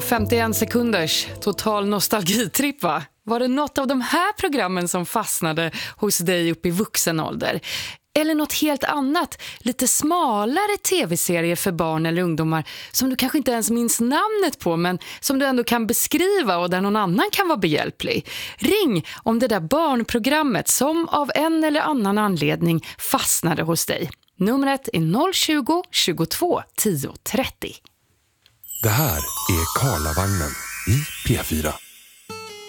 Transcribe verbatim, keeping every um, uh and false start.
femtioen sekunders total nostalgitripp, va? Var det något av de här programmen som fastnade hos dig upp i vuxen ålder? Eller något helt annat, lite smalare tv-serier för barn eller ungdomar som du kanske inte ens minns namnet på, men som du ändå kan beskriva och där någon annan kan vara behjälplig. Ring om det där barnprogrammet som av en eller annan anledning fastnade hos dig. Numret är noll tjugo, tjugotvå, tio, trettio. Det här är Karlavagnen i P fyra.